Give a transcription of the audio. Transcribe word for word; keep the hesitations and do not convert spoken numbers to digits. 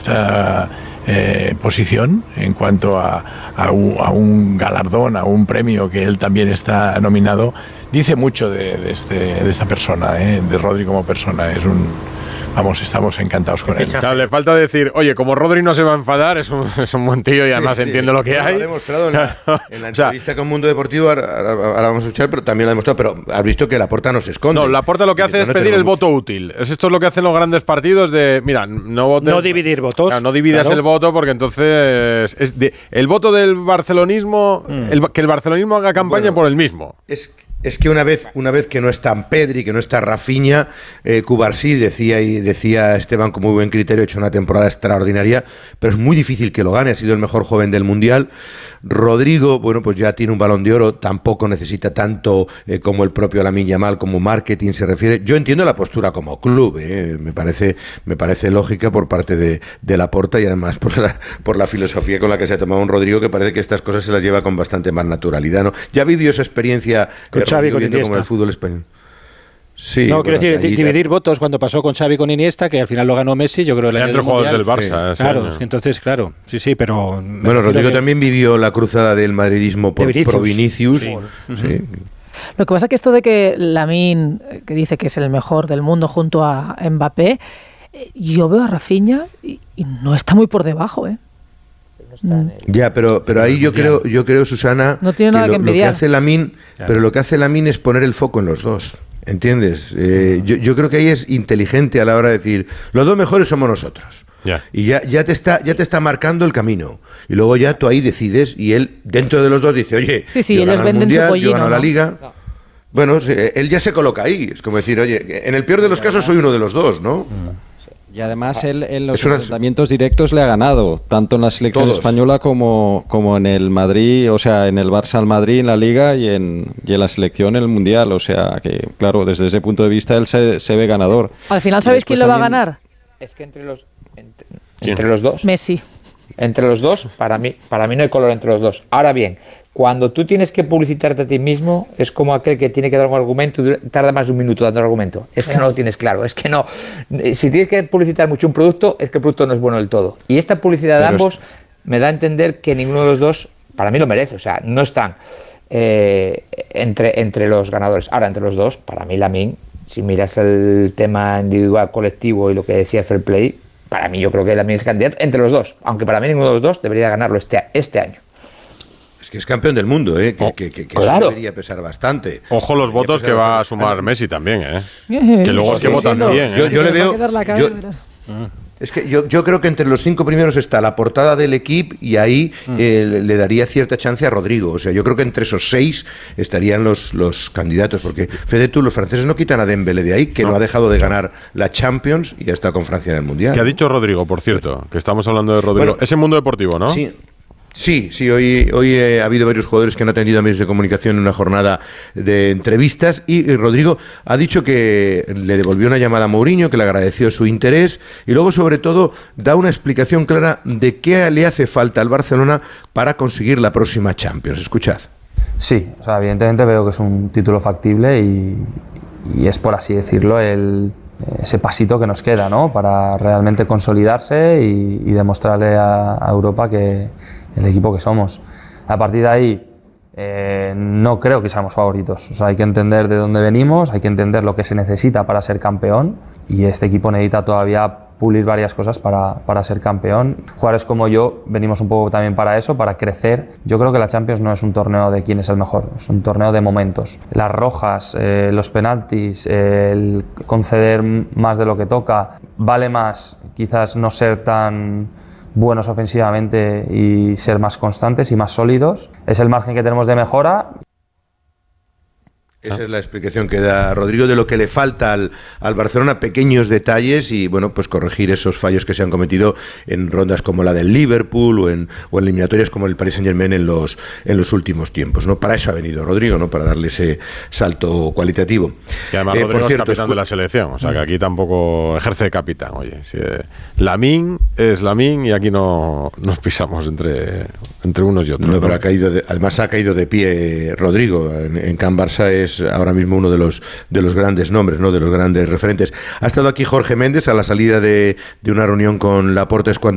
esta eh, posición en cuanto a, a, un, a un galardón, a un premio que él también está nominado, dice mucho de, de, este, de esta persona, ¿eh? De Rodri como persona. Es un... Vamos, estamos encantados con él. Claro, le falta decir, oye, como Rodri no se va a enfadar, es un, es un buen tío y además sí, sí. entiende lo que bueno, hay. Lo ha demostrado en la, en la entrevista o sea, con Mundo Deportivo, ahora, ahora vamos a escuchar, pero también lo ha demostrado. Pero has visto que Laporta no se esconde. No, Laporta lo que hace es pedir el voto útil. Esto es lo que hacen los grandes partidos de, mira, no votes. No dividir votos. Claro, no dividas claro. el voto porque entonces es de, el voto del barcelonismo, mm. el, que el barcelonismo haga campaña bueno, por el mismo. Es Es que una vez, una vez que no está Pedri, que no está Rafinha, eh, Cubarsí decía y decía Esteban con muy buen criterio, ha hecho una temporada extraordinaria, pero es muy difícil que lo gane, ha sido el mejor joven del Mundial. Rodrigo, bueno, pues ya tiene un Balón de Oro, tampoco necesita tanto eh, como el propio Lamine Yamal, como marketing se refiere. Yo entiendo la postura como club, eh, me parece, me parece lógica por parte de, de Laporta y además por la, por la filosofía con la que se ha tomado un Rodrigo, que parece que estas cosas se las lleva con bastante más naturalidad, ¿no? Ya vivió esa experiencia con Xavi, con viendo como el fútbol español. Sí, no, bueno, quiero decir, allí, dividir allí. votos cuando pasó con Xavi con Iniesta, que al final lo ganó Messi, yo creo el año del Mundial. Del Barça, sí. Claro, sí, entonces, claro, sí, sí, pero... Bueno, Rodrigo que... también vivió la cruzada del madridismo por Vinicius. Pro Vinicius. Sí. Uh-huh. Sí. Lo que pasa es que esto de que Lamine, que dice que es el mejor del mundo junto a Mbappé, yo veo a Rafinha y, y no está muy por debajo, ¿eh? Ya, pero pero ahí yo creo, yo creo, Susana, no tiene nada que, lo, que envidiar. Lo que hace Lamine, claro. pero lo que hace Lamine es poner el foco en los dos. ¿Entiendes? Eh, yo, yo creo que ahí es inteligente a la hora de decir, los dos mejores somos nosotros. Yeah. Y ya, ya, te está, ya te está marcando el camino. Y luego ya tú ahí decides y él, dentro de los dos, dice, oye, sí, sí, yo ellos gano el venden Mundial, su pollino, yo gano ¿no? la Liga. No. Bueno, él ya se coloca ahí. Es como decir, oye, en el peor de los casos soy uno de los dos, ¿no? Mm. Y además él en los enfrentamientos directos le ha ganado, tanto en la selección Todos. española como, como en el Madrid, o sea, en el Barça al Madrid, en la Liga y en, y en la selección en el Mundial. O sea, que claro, desde ese punto de vista él se, se ve ganador. Al final, ¿sabéis quién lo va a ganar? Es que entre los, entre, entre los dos... Messi. Entre los dos, para mí, para mí no hay color entre los dos. Ahora bien, cuando tú tienes que publicitarte a ti mismo, es como aquel que tiene que dar un argumento y tarda más de un minuto dando el argumento. Es que no lo tienes claro, es que no. Si tienes que publicitar mucho un producto, es que el producto no es bueno del todo. Y esta publicidad de ambos me da a entender que ninguno de los dos, para mí lo merece. O sea, no están eh, entre, entre los ganadores. Ahora, entre los dos, para mí Lamine, si miras el tema individual, colectivo y lo que decía Fair Play, para mí yo creo que Lamine es candidato entre los dos, aunque para mí ninguno de los dos debería ganarlo este, este año. Es que es campeón del mundo, ¿eh? que, oh, que, que, que claro. eso debería pesar bastante. Ojo los debería votos que va bastante. a sumar Messi también, ¿eh? que luego es que sí, votan sí, bien. No. Yo, ¿eh? yo le veo... Yo, es que yo, yo creo que entre los cinco primeros está la portada del equipo y ahí mm. eh, le daría cierta chance a Rodrigo. O sea, yo creo que entre esos seis estarían los, los candidatos. Porque, Fede, tú, los franceses no quitan a Dembélé de ahí, que no. no ha dejado de ganar la Champions y ya está con Francia en el Mundial. ¿Qué ha dicho Rodrigo, por cierto? Que estamos hablando de Rodrigo. Bueno, es en Mundo Deportivo, ¿no? Sí. Sí, sí, hoy, hoy eh, ha habido varios jugadores que han atendido a medios de comunicación en una jornada de entrevistas y, y Rodrigo ha dicho que le devolvió una llamada a Mourinho, que le agradeció su interés y luego, sobre todo, da una explicación clara de qué le hace falta al Barcelona para conseguir la próxima Champions. Escuchad. Sí, o sea, evidentemente veo que es un título factible y, y es, por así decirlo, el... ese pasito que nos queda, ¿no? Para realmente consolidarse y, y demostrarle a, a Europa que el equipo que somos. A partir de ahí, eh, no creo que seamos favoritos. O sea, hay que entender de dónde venimos, hay que entender lo que se necesita para ser campeón y este equipo necesita todavía pulir varias cosas para, para ser campeón. Jugadores como yo venimos un poco también para eso, para crecer. Yo creo que la Champions no es un torneo de quién es el mejor, es un torneo de momentos. Las rojas, eh, los penaltis, eh, el conceder más de lo que toca, vale más quizás no ser tan buenos ofensivamente y ser más constantes y más sólidos. Es el margen que tenemos de mejora. Esa es la explicación que da Rodrigo de lo que le falta al, al Barcelona, pequeños detalles y bueno, pues corregir esos fallos que se han cometido en rondas como la del Liverpool o en, o en eliminatorias como el Paris Saint-Germain en los, en los últimos tiempos, ¿no? Para eso ha venido Rodrigo, ¿no? Para darle ese salto cualitativo. Y además eh, Rodrigo por cierto, es capitán de la selección, o sea que aquí tampoco ejerce de capitán, oye. Si, eh, Lamine es Lamine y aquí no nos pisamos entre, entre unos y otros. No, ¿no? pero ha caído de, además ha caído de pie Rodrigo. En, en Can Barça es ahora mismo uno de los de los grandes nombres, ¿no? De los grandes referentes. Ha estado aquí Jorge Méndez a la salida de, de una reunión con Laporta. Es cuando